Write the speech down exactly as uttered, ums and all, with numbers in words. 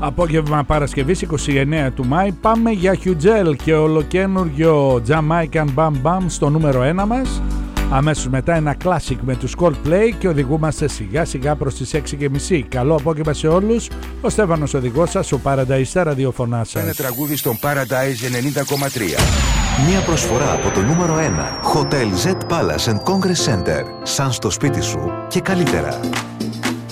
Απόγευμα Παρασκευής είκοσι εννέα του Μάη. Πάμε για Hugel και ολοκένουργιο Jamaican Bam Bam στο νούμερο ένα μας. Αμέσως μετά ένα classic με τους Coldplay και οδηγούμαστε σιγά σιγά προς τις έξι και μισή. Καλό απόγευμα σε όλους. Ο Στέφανος οδηγός σας, ο Paradise στα ραδιοφωνά σας. Ένα τραγούδι στον Paradise ενενήντα κόμμα τρία. Μια προσφορά από το νούμερο ένα Hotel Z Palace and Congress Center. Σαν στο σπίτι σου και καλύτερα.